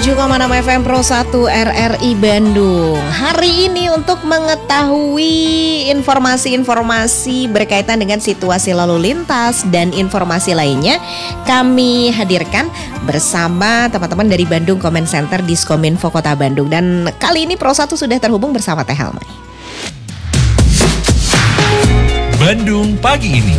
107,6 FM Pro 1 RRI Bandung. Hari ini untuk mengetahui informasi-informasi berkaitan dengan situasi lalu lintas dan informasi lainnya, kami hadirkan bersama teman-teman dari Bandung Comment Center Diskominfo Kota Bandung. Dan kali ini Pro 1 sudah terhubung bersama Teh Helmay. Bandung pagi ini.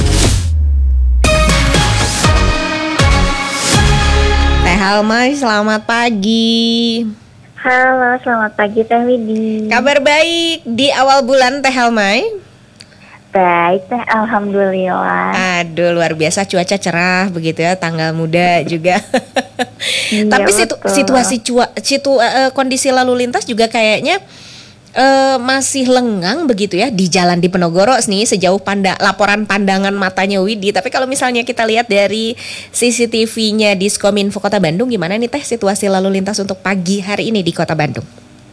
Teh Helmay, selamat pagi. Halo, selamat pagi Teh Widi. Kabar baik di awal bulan Teh Helmay? Baik Teh, alhamdulillah. Aduh, luar biasa, cuaca cerah begitu ya, tanggal muda juga. Iya, Tapi betul. kondisi lalu lintas juga kayaknya masih lengang begitu ya di jalan di Penogoro nih sejauh laporan pandangan matanya Widi. Tapi kalau misalnya kita lihat dari CCTV-nya Diskominfo Kota Bandung, gimana nih Teh situasi lalu lintas untuk pagi hari ini di Kota Bandung?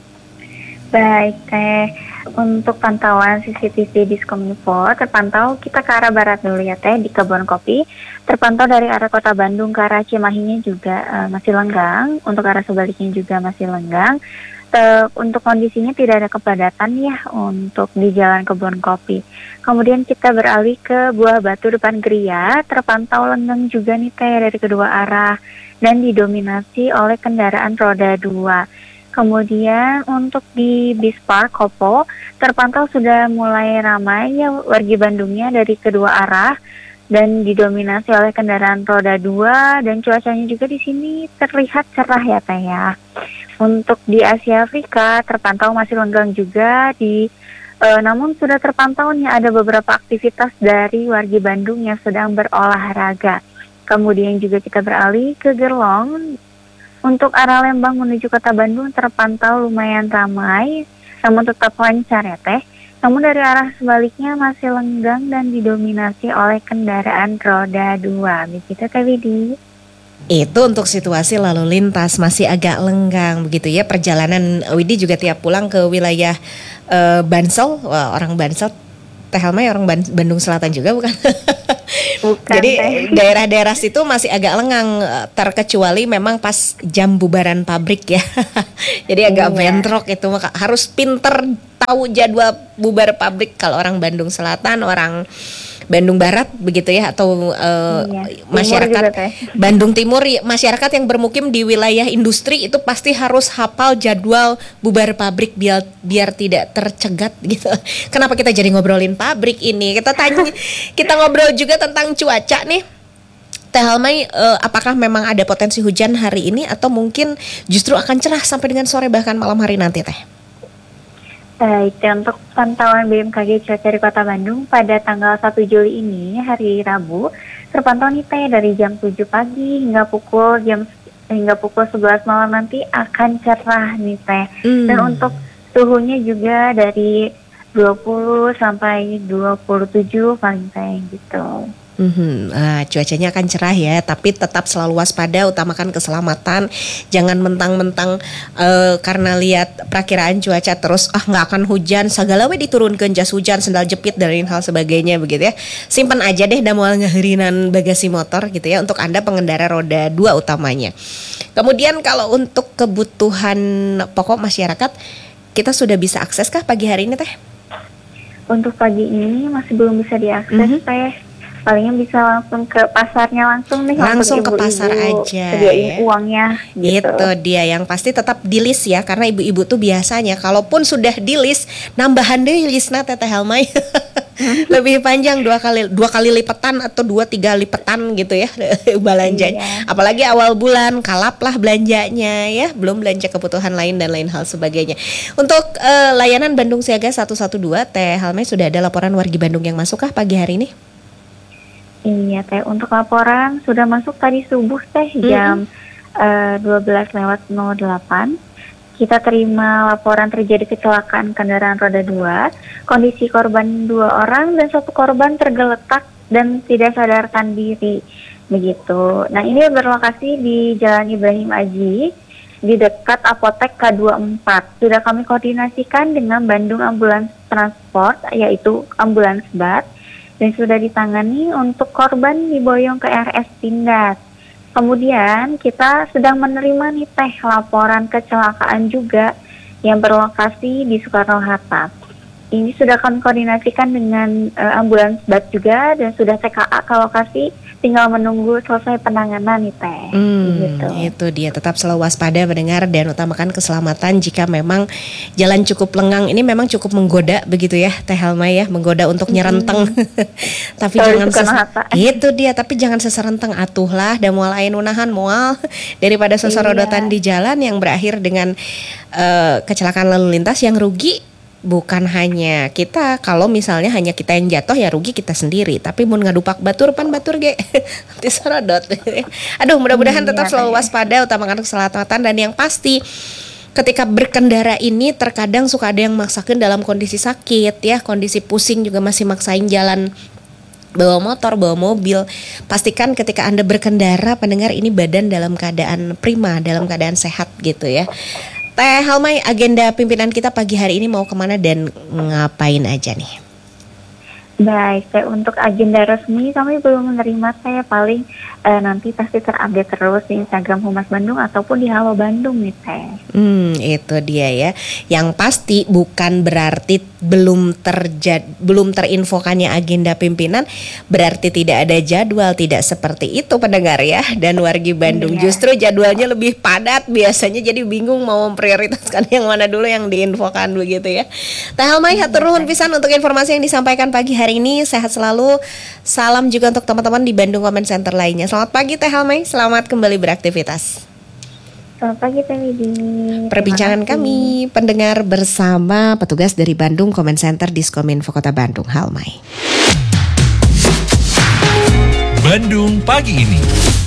Baik Teh, untuk pantauan CCTV Diskominfo terpantau kita ke arah barat dulu ya Teh, di Kebon Kopi. Terpantau dari arah Kota Bandung ke arah Cimahinya juga masih lenggang, untuk arah sebaliknya juga masih lenggang. Untuk kondisinya tidak ada kepadatan ya untuk di Jalan Kebon Kopi. Kemudian kita beralih ke Buah Batu depan Gria, terpantau lenggang juga nih Teh dari kedua arah dan didominasi oleh kendaraan roda 2. Kemudian untuk di Bis Park Kopo terpantau sudah mulai ramai ya wargi Bandungnya dari kedua arah dan didominasi oleh kendaraan roda 2 dan cuacanya juga di sini terlihat cerah ya Teh ya. Untuk di Asia Afrika terpantau masih lenggang juga namun sudah terpantau nih ada beberapa aktivitas dari wargi Bandung yang sedang berolahraga. Kemudian juga kita beralih ke Gerlong. Untuk arah Lembang menuju Kota Bandung terpantau lumayan ramai, namun tetap lancar ya Teh. Namun dari arah sebaliknya masih lenggang dan didominasi oleh kendaraan roda 2. Begitu Teh Widi. Itu untuk situasi lalu lintas masih agak lenggang begitu ya. Perjalanan Widi juga tiap pulang ke wilayah Bansel. Wah, orang Bansel, Teh Helmay orang Bandung Selatan juga bukan? Bukan, Jadi Teh. daerah-daerah situ masih agak lengang, terkecuali memang pas jam bubaran pabrik ya. Jadi agak bentrok itu, maka harus pinter tahu jadwal bubar pabrik kalau orang Bandung Selatan, orang Bandung Barat begitu ya, atau masyarakat Bandung Timur, masyarakat yang bermukim di wilayah industri itu pasti harus hafal jadwal bubar pabrik biar tidak tercegat gitu. Kenapa kita jadi ngobrolin pabrik ini? Kita ngobrol juga tentang cuaca nih. Teh Helmay, apakah memang ada potensi hujan hari ini atau mungkin justru akan cerah sampai dengan sore bahkan malam hari nanti Teh? Baik, untuk pantauan BMKG cuaca di Kota Bandung pada tanggal 1 Juli ini, hari Rabu, terpantau nih Teh dari jam 7 pagi hingga pukul 11 malam nanti akan cerah nih Teh. Dan untuk suhunya juga dari 20 sampai 27 paling Teh gitu. Cuacanya akan cerah ya, tapi tetap selalu waspada, utamakan keselamatan. Jangan mentang-mentang karena lihat perakiraan cuaca terus nggak akan hujan, segala we diturunkan jas hujan, sendal jepit dan hal sebagainya begitu ya. Simpan aja deh da moal ngeherinan bagasi motor gitu ya, untuk Anda pengendara roda 2 utamanya. Kemudian kalau untuk kebutuhan pokok masyarakat, kita sudah bisa akses kah pagi hari ini Teh? Untuk pagi ini masih belum bisa diakses Teh. Palingnya bisa langsung ke pasarnya langsung nih. Langsung ke pasar aja sediain uangnya gitu. Itu dia, yang pasti tetap di list ya, karena ibu-ibu tuh biasanya kalaupun sudah di list, nambahan deh listnya Teh Helmay. Lebih panjang dua kali lipetan atau 2-3 lipetan gitu ya belanjanya. Iya. Apalagi awal bulan kalap lah belanjanya ya, belum belanja kebutuhan lain dan lain hal sebagainya. Untuk layanan Bandung Siaga 112, Teh Helmay, sudah ada laporan wargi Bandung yang masuk kah pagi hari ini? Iya Teh, untuk laporan sudah masuk tadi subuh Teh jam 12:08. Kita terima laporan terjadi kecelakaan kendaraan roda 2. Kondisi korban 2 orang dan 1 korban tergeletak dan tidak sadarkan diri. Begitu. Nah, ini berlokasi di Jalan Ibrahim Aji di dekat Apotek K24. Sudah kami koordinasikan dengan Bandung Ambulans Transport, yaitu ambulans BAT, dan sudah ditangani. Untuk korban diboyong ke RS Pindad. Kemudian kita sedang menerima nih Teh laporan kecelakaan juga yang berlokasi di Soekarno-Hatta. Ini sudah kami koordinasikan dengan ambulans BAT juga dan sudah TKA ke lokasi, tinggal menunggu selesai penanganan nih Teh. Gitu. Itu dia, tetap selalu waspada mendengar dan utamakan keselamatan jika memang jalan cukup lengang. Ini memang cukup menggoda begitu ya Teh Helma ya, menggoda untuk nyerenteng. Tapi jangan itu dia, tapi jangan seserenteng atuhlah dan mual aya nunahan mual daripada sesorodotan di jalan yang berakhir dengan kecelakaan lalu lintas yang rugi. Bukan hanya kita, kalau misalnya hanya kita yang jatuh ya rugi kita sendiri. Tapi mun ngadupak batur ge diserodot. Aduh, mudah-mudahan tetap selalu waspada, utamakan keselamatan dan yang pasti ketika berkendara ini terkadang suka ada yang maksakan dalam kondisi sakit ya, kondisi pusing juga masih maksain jalan bawa motor, bawa mobil. Pastikan ketika Anda berkendara, pendengar, ini badan dalam keadaan prima, dalam keadaan sehat gitu ya. Teh Helmai, agenda pimpinan kita pagi hari ini mau kemana dan ngapain aja nih? Baik, Teh, untuk agenda resmi kami belum menerima, saya paling nanti pasti terupdate terus di Instagram Humas Bandung ataupun di Halo Bandung nih Teh. Itu dia ya. Yang pasti bukan berarti belum terinfokannya agenda pimpinan berarti tidak ada jadwal, tidak seperti itu pendengar ya. Dan wargi Bandung justru jadwalnya lebih padat biasanya, jadi bingung mau memprioritaskan yang mana dulu yang diinfokan begitu ya. Teh Helmai, hatur nuhun pisan untuk informasi yang disampaikan pagi hari ini. Sehat selalu. Salam juga untuk teman-teman di Bandung Comment Center lainnya. Selamat pagi Teh Helmai, selamat kembali beraktivitas. Selamat pagi Teh Widi. Perbincangan kami pendengar bersama petugas dari Bandung Comment Center Diskominfo Kota Bandung, Helmai. Bandung pagi ini.